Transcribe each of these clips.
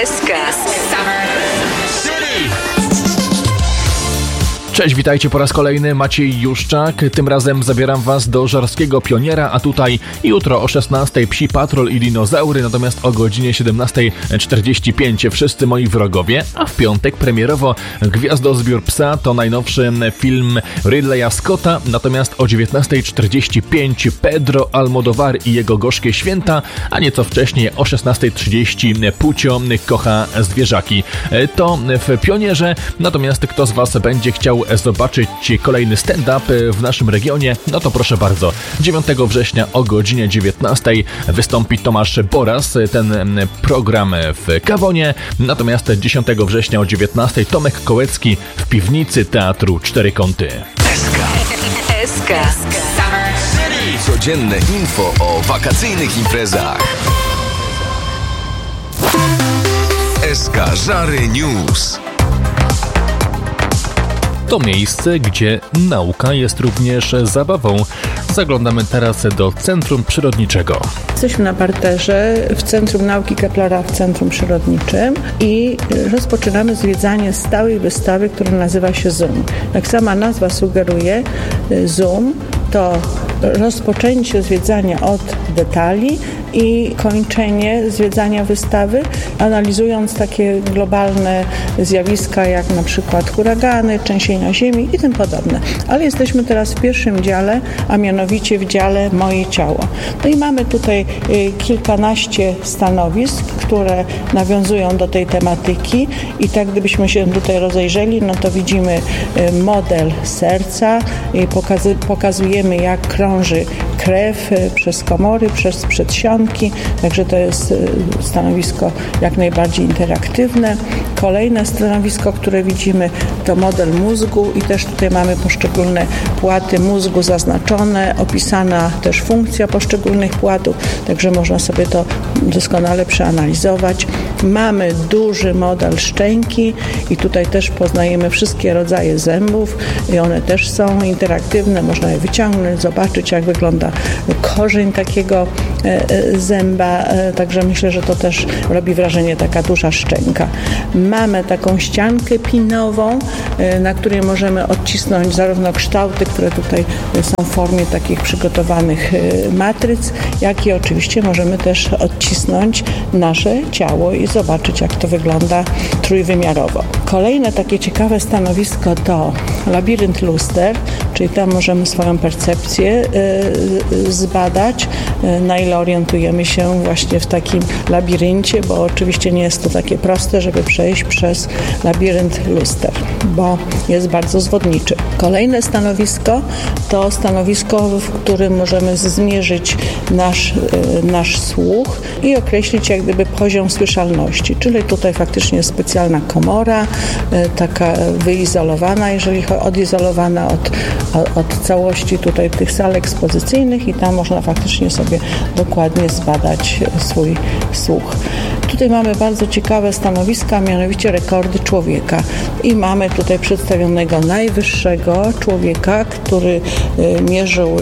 SK. Cześć, witajcie po raz kolejny, Maciej Juszczak. Tym razem zabieram was do Żarskiego Pioniera, a tutaj jutro o 16:00 Psi Patrol i Dinozaury, natomiast o godzinie 17:45 Wszyscy moi wrogowie, a w piątek premierowo Gwiazdozbiór psa, to najnowszy film Ridleya Scotta, natomiast o 19:45 Pedro Almodóvar i jego Gorzkie Święta, a nieco wcześniej o 16:30 Pucio kocha zwierzaki. To w Pionierze, natomiast kto z was będzie chciał zobaczyć kolejny stand-up w naszym regionie, no to proszę bardzo, 9 września o godzinie 19:00 wystąpi Tomasz Boras, ten program w Kawonie, natomiast 10 września o 19:00 Tomek Kołecki w piwnicy Teatru Cztery Kąty. SK. Codzienne info o wakacyjnych imprezach. SK Żary News. To miejsce, gdzie nauka jest również zabawą. Zaglądamy teraz do Centrum Przyrodniczego. Jesteśmy na parterze w Centrum Nauki Keplara w Centrum Przyrodniczym i rozpoczynamy zwiedzanie stałej wystawy, która nazywa się Zoom. Jak sama nazwa sugeruje, Zoom to rozpoczęcie zwiedzania od detali i kończenie zwiedzania wystawy, analizując takie globalne zjawiska jak na przykład huragany, trzęsienia ziemi i tym podobne. Ale jesteśmy teraz w pierwszym dziale, a mianowicie w dziale Moje ciało. No i mamy tutaj kilkanaście stanowisk, które nawiązują do tej tematyki i tak gdybyśmy się tutaj rozejrzeli, no to widzimy model serca i pokazujemy jak krąży krew przez komory, przez przedsionki, także to jest stanowisko jak najbardziej interaktywne. Kolejne stanowisko, które widzimy, to model mózgu i też tutaj mamy poszczególne płaty mózgu zaznaczone, opisana też funkcja poszczególnych płatów, także można sobie to doskonale przeanalizować. Mamy duży model szczęki i tutaj też poznajemy wszystkie rodzaje zębów i one też są interaktywne, można je wyciągnąć, zobaczyć jak wygląda korzeń takiego zęba, także myślę, że to też robi wrażenie taka duża szczęka. Mamy taką ściankę pinową, na której możemy odcisnąć zarówno kształty, które tutaj są w formie takich przygotowanych matryc, jak i oczywiście możemy też odcisnąć nasze ciało i zobaczyć jak to wygląda trójwymiarowo. Kolejne takie ciekawe stanowisko to labirynt luster, czyli tam możemy swoją percepcję zbadać, na ile orientujemy się właśnie w takim labiryncie, bo oczywiście nie jest to takie proste, żeby przejść przez labirynt luster, bo jest bardzo zwodniczy. Kolejne stanowisko to stanowisko, w którym możemy zmierzyć nasz słuch i określić jak gdyby poziom słyszalności, czyli tutaj faktycznie jest specjalna komora, taka wyizolowana, odizolowana od całości tutaj tych sal ekspozycyjnych i tam można faktycznie sobie dokładnie zbadać swój słuch. Tutaj mamy bardzo ciekawe stanowiska, mianowicie rekordy człowieka i mamy tutaj przedstawionego najwyższego człowieka, który mierzył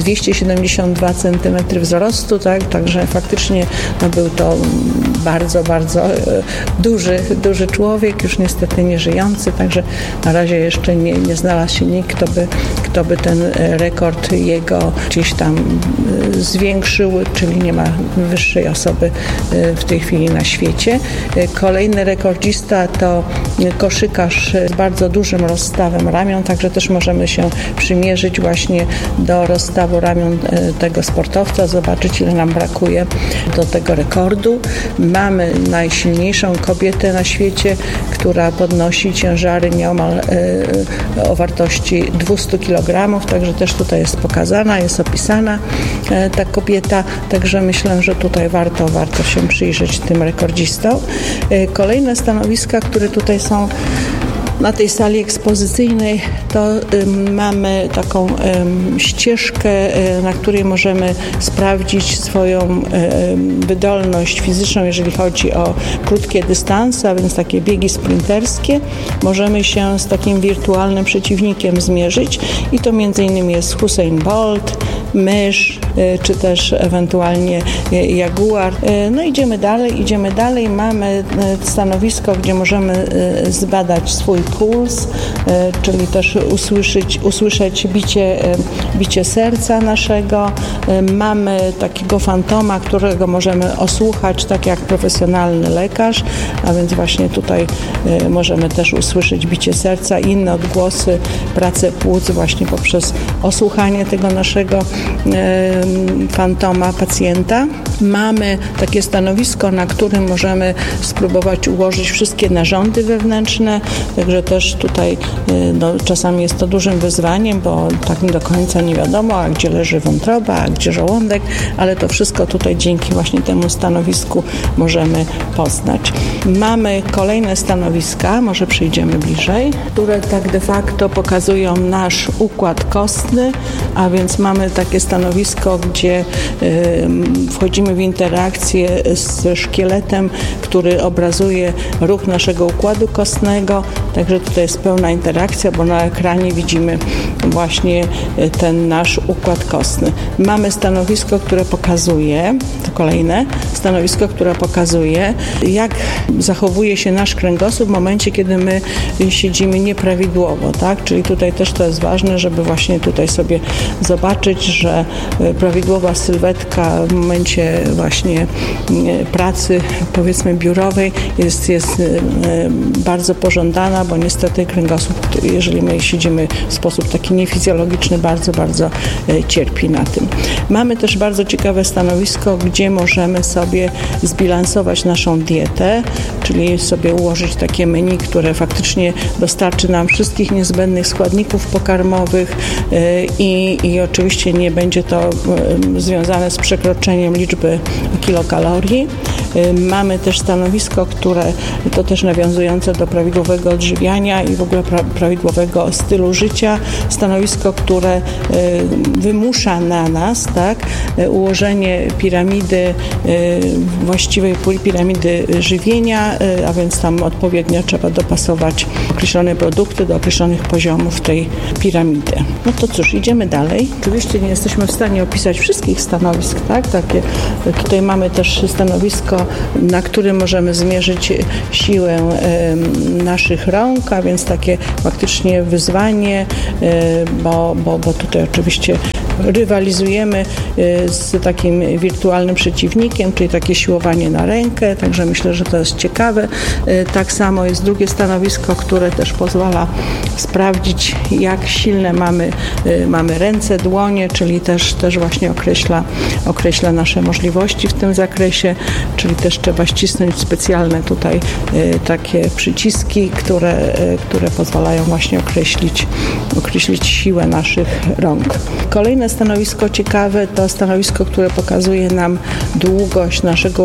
272 cm wzrostu, tak? Także faktycznie był to bardzo, bardzo duży człowiek, już niestety nie żyjący, także na razie jeszcze nie znalazł się nikt, kto by ten rekord jego gdzieś tam zwiększył, czyli nie ma wyższej osoby w tej chwili na świecie. Kolejny rekordzista to koszykarz z bardzo dużym rozstawem ramion, także też możemy się przymierzyć właśnie do rozstawu ramion tego sportowca, zobaczyć ile nam brakuje do tego rekordu. Mamy najsilniejszą kobietę na świecie, która podnosi ciężary nieomal o wartości 200 kg, także też tutaj jest pokazana, jest opisana ta kobieta, także myślę, że tutaj warto się przyjrzeć tym rekordzistom. Kolejne stanowiska, które tutaj są na tej sali ekspozycyjnej, to mamy taką ścieżkę, na której możemy sprawdzić swoją wydolność fizyczną, jeżeli chodzi o krótkie dystanse, a więc takie biegi sprinterskie. Możemy się z takim wirtualnym przeciwnikiem zmierzyć i to m.in. jest Usain Bolt, mysz, czy też ewentualnie jaguar. No idziemy dalej. Mamy stanowisko, gdzie możemy zbadać swój puls, czyli też usłyszeć bicie serca naszego. Mamy takiego fantoma, którego możemy osłuchać tak jak profesjonalny lekarz, a więc właśnie tutaj możemy też usłyszeć bicie serca i inne odgłosy, pracę płuc właśnie poprzez osłuchanie tego naszego fantoma pacjenta. Mamy takie stanowisko, na którym możemy spróbować ułożyć wszystkie narządy wewnętrzne, także też tutaj czasami jest to dużym wyzwaniem, bo tak nie do końca nie wiadomo, a gdzie leży wątroba, a gdzie żołądek, ale to wszystko tutaj dzięki właśnie temu stanowisku możemy poznać. Mamy kolejne stanowiska, może przejdziemy bliżej, które tak de facto pokazują nasz układ kostny, a więc mamy takie stanowisko, gdzie wchodzimy w interakcję z szkieletem, który obrazuje ruch naszego układu kostnego, także tutaj jest pełna interakcja, bo na ekranie widzimy właśnie ten nasz układ kostny. Mamy stanowisko, które pokazuje, to kolejne stanowisko, które pokazuje, jak zachowuje się nasz kręgosłup w momencie, kiedy my siedzimy nieprawidłowo, tak? Czyli tutaj też to jest ważne, żeby właśnie tutaj sobie zobaczyć, że prawidłowa sylwetka w momencie właśnie pracy, powiedzmy biurowej jest bardzo pożądana, bo niestety kręgosłup, jeżeli my siedzimy w sposób taki niefizjologiczny, bardzo cierpi na tym. Mamy też bardzo ciekawe stanowisko, gdzie możemy sobie zbilansować naszą dietę, czyli sobie ułożyć takie menu, które faktycznie dostarczy nam wszystkich niezbędnych składników pokarmowych i oczywiście nie będzie to związane z przekroczeniem liczby kilokalorii. Mamy też stanowisko, które to też nawiązujące do prawidłowego odżywiania i w ogóle prawidłowego stylu życia. Stanowisko, które wymusza na nas, tak, ułożenie piramidy, właściwej piramidy żywienia, a więc tam odpowiednio trzeba dopasować określone produkty do określonych poziomów tej piramidy. No to cóż, idziemy dalej. Oczywiście nie jesteśmy w stanie opisać wszystkich stanowisk, tak? Tutaj mamy też stanowisko, na którym możemy zmierzyć siłę naszych rąk, a więc takie faktycznie wyzwanie, bo tutaj oczywiście rywalizujemy z takim wirtualnym przeciwnikiem, czyli takie siłowanie na rękę, także myślę, że to jest ciekawe. Tak samo jest drugie stanowisko, które też pozwala sprawdzić, jak silne mamy ręce, dłonie, czyli też właśnie określa nasze możliwości w tym zakresie, czyli też trzeba ścisnąć specjalne tutaj takie przyciski, które pozwalają właśnie określić siłę naszych rąk. Kolejne stanowisko ciekawe to stanowisko, które pokazuje nam długość naszego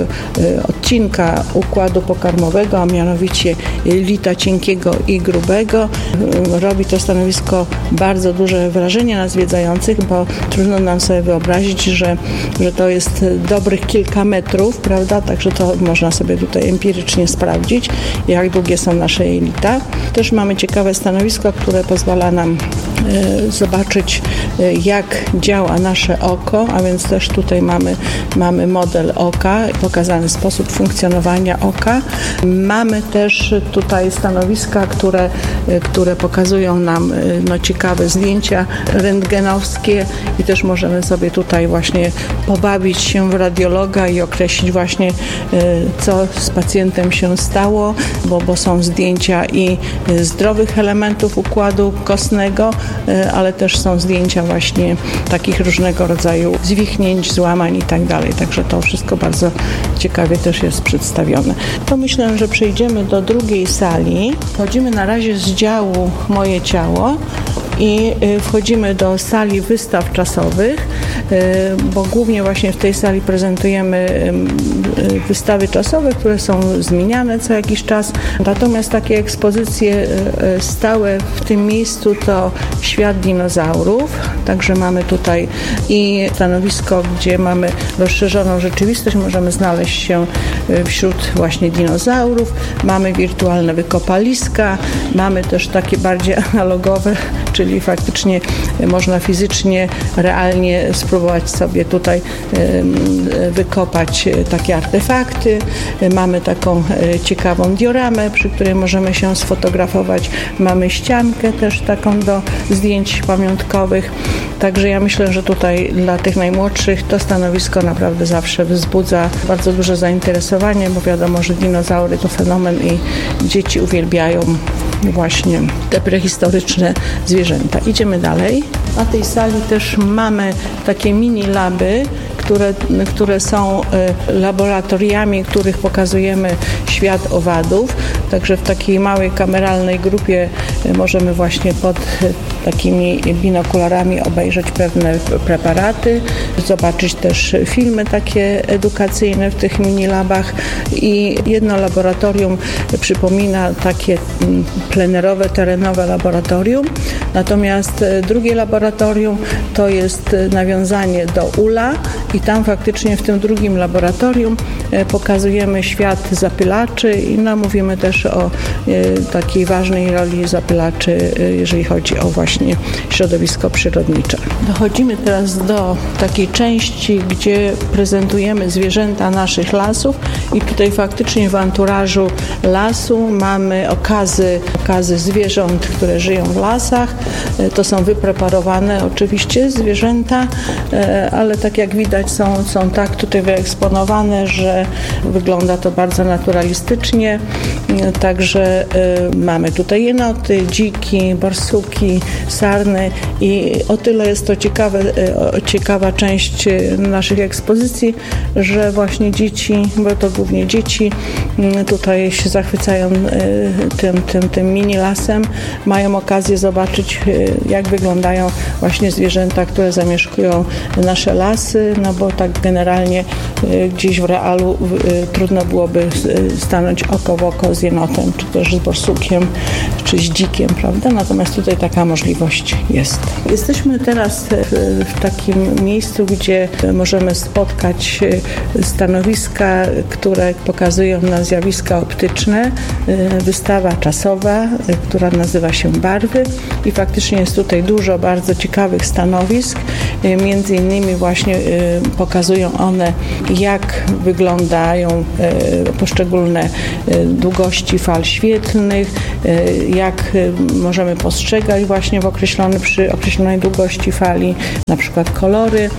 odcinka układu pokarmowego, a mianowicie jelita cienkiego i grubego. Robi to stanowisko bardzo duże wrażenie na zwiedzających, bo trudno nam sobie wyobrazić, że to jest dobrych kilka metrów, prawda? Także to można sobie tutaj empirycznie sprawdzić, jak długie są nasze jelita. Też mamy ciekawe stanowisko, które pozwala nam zobaczyć, jak działa nasze oko, a więc też tutaj mamy model oka, pokazany sposób funkcjonowania oka. Mamy też tutaj stanowiska, które pokazują nam ciekawe zdjęcia rentgenowskie i też możemy sobie tutaj właśnie pobawić się w radiologa i określić właśnie, co z pacjentem się stało, bo są zdjęcia i zdrowych elementów układu kostnego, ale też są zdjęcia właśnie takich różnego rodzaju zwichnięć, złamań i tak dalej. Także to wszystko bardzo ciekawie też jest przedstawione. To myślę, że przejdziemy do drugiej sali. Wchodzimy na razie z działu Moje Ciało i wchodzimy do sali wystaw czasowych, bo głównie właśnie w tej sali prezentujemy wystawy czasowe, które są zmieniane co jakiś czas. Natomiast takie ekspozycje stałe w tym miejscu to świat dinozaurów, także mamy tutaj i stanowisko, gdzie mamy rozszerzoną rzeczywistość, możemy znaleźć się wśród właśnie dinozaurów, mamy wirtualne wykopaliska, mamy też takie bardziej analogowe, czyli czyli faktycznie można fizycznie, realnie spróbować sobie tutaj wykopać takie artefakty. Mamy taką ciekawą dioramę, przy której możemy się sfotografować. Mamy ściankę też taką do zdjęć pamiątkowych. Także ja myślę, że tutaj dla tych najmłodszych to stanowisko naprawdę zawsze wzbudza bardzo duże zainteresowanie, bo wiadomo, że dinozaury to fenomen i dzieci uwielbiają właśnie te prehistoryczne zwierzęta. Idziemy dalej. Na tej sali też mamy takie mini laby, które są laboratoriami, w których pokazujemy świat owadów. Także w takiej małej kameralnej grupie możemy właśnie pod takimi binokularami obejrzeć pewne preparaty, zobaczyć też filmy takie edukacyjne w tych mini-labach i jedno laboratorium przypomina takie plenerowe, terenowe laboratorium, natomiast drugie laboratorium to jest nawiązanie do ula i tam faktycznie w tym drugim laboratorium pokazujemy świat zapylaczy i mówimy też o takiej ważnej roli zapylaczy, jeżeli chodzi o właśnie środowisko przyrodnicze. Dochodzimy teraz do takiej części, gdzie prezentujemy zwierzęta naszych lasów i tutaj faktycznie w anturażu lasu mamy okazy zwierząt, które żyją w lasach. To są wypreparowane oczywiście zwierzęta, ale tak jak widać są tak tutaj wyeksponowane, że wygląda to bardzo naturalistycznie. Także mamy tutaj jenoty, dziki, borsuki, sarny i o tyle jest to ciekawa część naszych ekspozycji, że właśnie dzieci, bo to głównie dzieci, tutaj się zachwycają tym mini lasem, mają okazję zobaczyć, jak wyglądają właśnie zwierzęta, które zamieszkują nasze lasy, no bo tak generalnie gdzieś w realu trudno byłoby stanąć oko w oko z jenotem, czy też z borsukiem, czy z dzikiem, prawda? Natomiast tutaj taka możliwość jest. Jesteśmy teraz w takim miejscu, gdzie możemy spotkać stanowiska, które pokazują nam zjawiska optyczne. Wystawa czasowa, która nazywa się Barwy i faktycznie jest tutaj dużo bardzo ciekawych stanowisk. Między innymi właśnie pokazują one, jak wyglądają poszczególne długości fal świetlnych, jak możemy postrzegać właśnie przy określonej długości fali, na przykład kolory,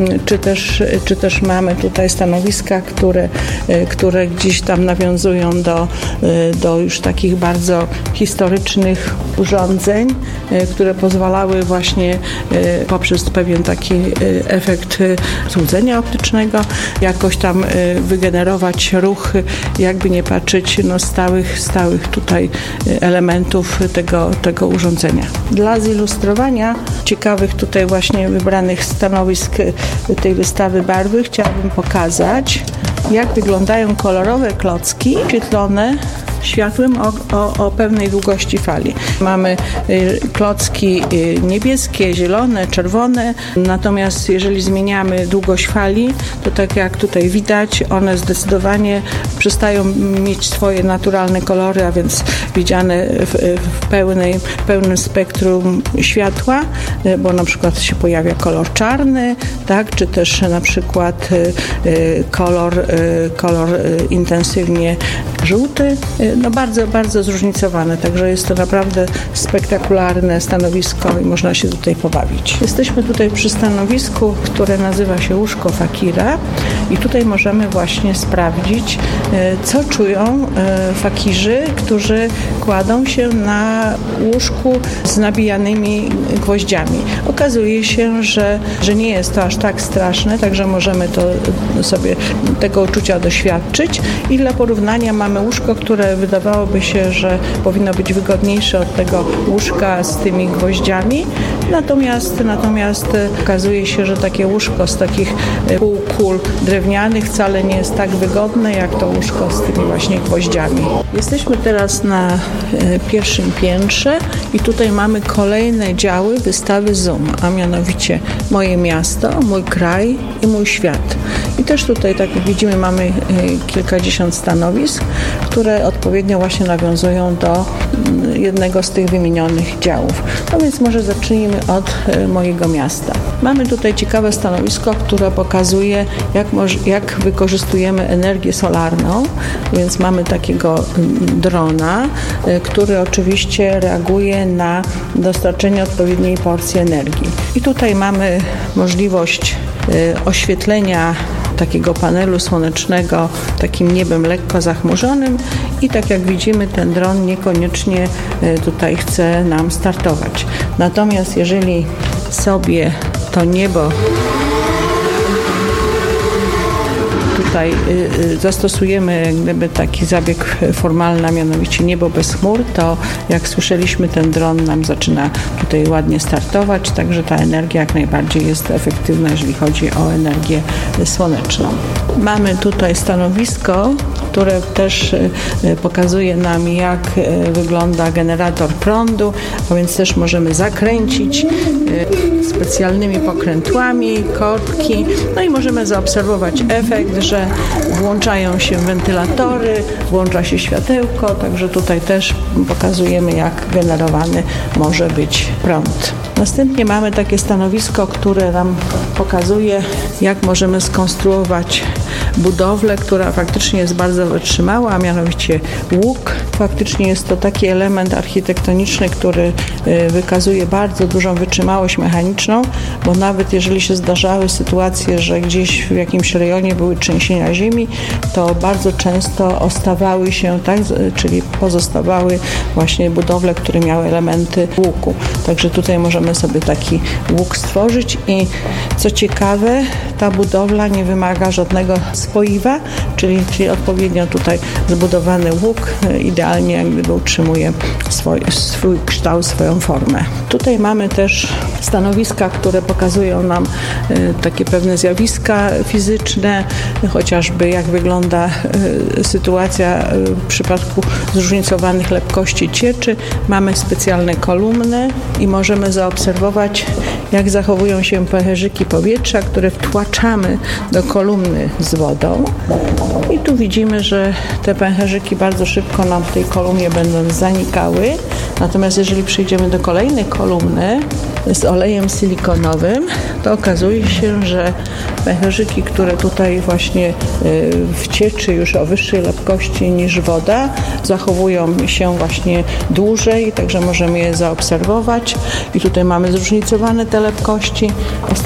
czy też mamy tutaj stanowiska, które gdzieś tam nawiązują do już takich bardzo historycznych urządzeń, które pozwalały właśnie poprzez pewien taki efekt złudzenia optycznego jakoś tam wygenerować ruch, jakby nie patrzeć, stałych tutaj elementów tego urządzenia. Dla zilustrowania ciekawych tutaj właśnie wybranych stanowisk tej wystawy Barwy chciałabym pokazać, jak wyglądają kolorowe klocki oświetlone światłem o pewnej długości fali. Mamy klocki niebieskie, zielone, czerwone, natomiast jeżeli zmieniamy długość fali, to tak jak tutaj widać, one zdecydowanie przestają mieć swoje naturalne kolory, a więc widziane w pełnym spektrum światła, bo na przykład się pojawia kolor czarny, tak, czy też na przykład kolor intensywnie żółty, no bardzo, bardzo zróżnicowane, także jest to naprawdę spektakularne stanowisko i można się tutaj pobawić. Jesteśmy tutaj przy stanowisku, które nazywa się łóżko fakira i tutaj możemy właśnie sprawdzić, co czują fakirzy, którzy kładą się na łóżku z nabijanymi gwoździami. Okazuje się, że nie jest to aż tak straszne, także możemy sobie tego uczucia doświadczyć i dla porównania mamy łóżko, które wydawałoby się, że powinno być wygodniejsze od tego łóżka z tymi gwoździami, natomiast okazuje się, że takie łóżko z takich półkul drewnianych wcale nie jest tak wygodne jak to łóżko z tymi właśnie gwoździami. Jesteśmy teraz na pierwszym piętrze i tutaj mamy kolejne działy wystawy Zoom, a mianowicie moje miasto, mój kraj i mój świat. I też tutaj tak widzimy widzimy, mamy kilkadziesiąt stanowisk, które odpowiednio właśnie nawiązują do jednego z tych wymienionych działów. No więc może zacznijmy od mojego miasta. Mamy tutaj ciekawe stanowisko, które pokazuje, jak wykorzystujemy energię solarną, więc mamy takiego drona, który oczywiście reaguje na dostarczenie odpowiedniej porcji energii. I tutaj mamy możliwość oświetlenia takiego panelu słonecznego takim niebem lekko zachmurzonym i tak jak widzimy, ten dron niekoniecznie tutaj chce nam startować. Natomiast jeżeli sobie to niebo tutaj zastosujemy jak gdyby taki zabieg formalny, a mianowicie niebo bez chmur, to jak słyszeliśmy, ten dron nam zaczyna tutaj ładnie startować, także ta energia jak najbardziej jest efektywna, jeżeli chodzi o energię słoneczną. Mamy tutaj stanowisko, które też pokazuje nam, jak wygląda generator prądu, a więc też możemy zakręcić specjalnymi pokrętłami, korki, no i możemy zaobserwować efekt, że włączają się wentylatory, włącza się światełko, także tutaj też pokazujemy, jak generowany może być prąd. Następnie mamy takie stanowisko, które nam pokazuje, jak możemy skonstruować budowlę, która faktycznie jest bardzo wytrzymała, a mianowicie łuk. Faktycznie jest to taki element architektoniczny, który wykazuje bardzo dużą wytrzymałość mechaniczną, bo nawet jeżeli się zdarzały sytuacje, że gdzieś w jakimś rejonie były trzęsienia ziemi, to bardzo często ostawały się, tak, czyli pozostawały właśnie budowle, które miały elementy łuku. Także tutaj możemy sobie taki łuk stworzyć i co ciekawe, ta budowla nie wymaga żadnego spoiwa, czyli odpowiednio tutaj zbudowany łuk idealnie jak gdyby utrzymuje swój kształt, swoją formę. Tutaj mamy też stanowiska, które pokazują nam takie pewne zjawiska fizyczne, chociażby jak wygląda sytuacja w przypadku zróżnicowanych lepkości cieczy. Mamy specjalne kolumny i możemy zaobserwować, jak zachowują się pęcherzyki powietrza, które wtłaczamy do kolumny z wodą. I tu widzimy, że te pęcherzyki bardzo szybko nam w tej kolumnie będą zanikały. Natomiast jeżeli przejdziemy do kolejnej kolumny z olejem silikonowym, to okazuje się, że pęcherzyki, które tutaj właśnie w cieczy już o wyższej lepkości niż woda, zachowują się właśnie dłużej, także możemy je zaobserwować. I tutaj mamy zróżnicowane te lepkości.